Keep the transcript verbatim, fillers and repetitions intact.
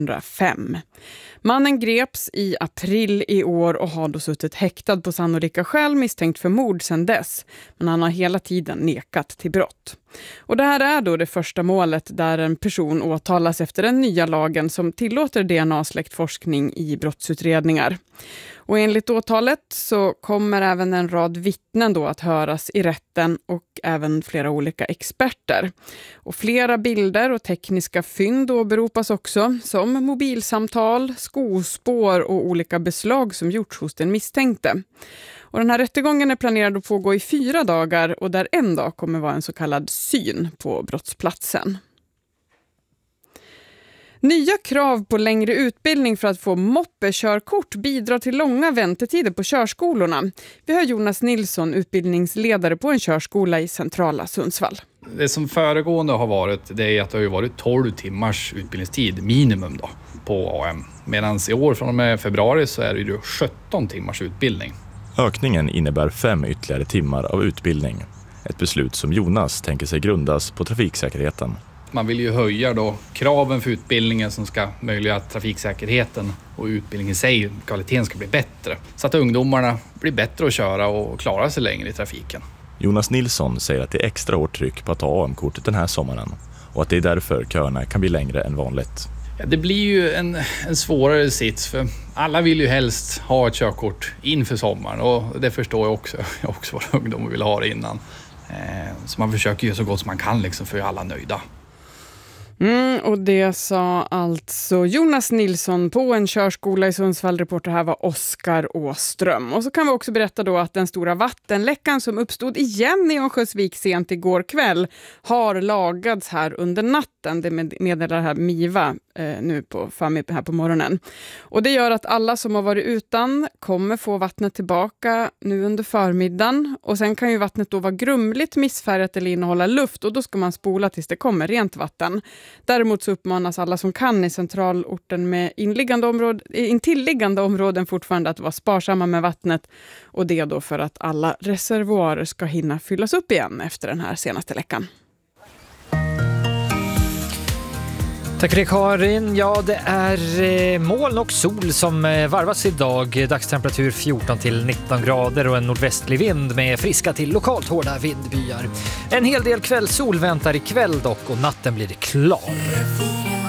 fem. Mannen greps i april i år och har då suttit häktad på sannolika skäl misstänkt för mord sedan dess. Men han har hela tiden nekat till brott. Och det här är då det första målet där en person åtalas efter den nya lagen som tillåter D N A-släktforskning i brottsutredningar. Och enligt åtalet så kommer även en rad vittnen då att höras i rätten och även flera olika experter. Och flera bilder och tekniska fynd åberopas också som mobilsamtal, skospår och olika beslag som gjorts hos den misstänkte. Och den här rättegången är planerad att pågå i fyra dagar och där en dag kommer vara en så kallad syn på brottsplatsen. Nya krav på längre utbildning för att få moppekörkort bidrar till långa väntetider på körskolorna. Vi har Jonas Nilsson, utbildningsledare på en körskola i centrala Sundsvall. Det som föregående har varit, det är att det har varit tolv timmars utbildningstid minimum då, på A M. Medan i år från och med februari så är det ju sjutton timmars utbildning. Ökningen innebär fem ytterligare timmar av utbildning. Ett beslut som Jonas tänker sig grundas på trafiksäkerheten. Man vill ju höja då kraven för utbildningen som ska möjliggöra trafiksäkerheten och utbildningen i sig, kvaliteten ska bli bättre. Så att ungdomarna blir bättre att köra och klara sig längre i trafiken. Jonas Nilsson säger att det är extra hårt tryck på att ta A M-kortet den här sommaren och att det är därför köerna kan bli längre än vanligt. Ja, det blir ju en, en svårare sits för alla vill ju helst ha ett körkort inför sommaren och det förstår jag också. Jag också våra ungdomar vill ha det innan. Eh, så man försöker ju så gott som man kan liksom för alla nöjda. Mm, och det sa alltså Jonas Nilsson på en körskola i Sundsvall. Reporter här var Oskar Åström. Och så kan vi också berätta då att den stora vattenläckan som uppstod igen i Örnsköldsvik sent igår kväll har lagats här under natten. Det meddelar här Miva eh, nu på förmiddagen här på morgonen. Och det gör att alla som har varit utan kommer få vattnet tillbaka nu under förmiddagen. Och sen kan ju vattnet då vara grumligt, missfärgat eller innehålla luft och då ska man spola tills det kommer rent vatten. Däremot så uppmanas alla som kan i centralorten med inliggande områden, intilliggande områden fortfarande att vara sparsamma med vattnet. Och det då för att alla reservoarer ska hinna fyllas upp igen efter den här senaste läckan. Tack för det, Karin. Ja, det är moln och sol som varvas idag. Dagstemperatur fjorton till nitton grader och en nordvästlig vind med friska till lokalt hårda vindbyar. En hel del kvällssol väntar ikväll dock och natten blir klar.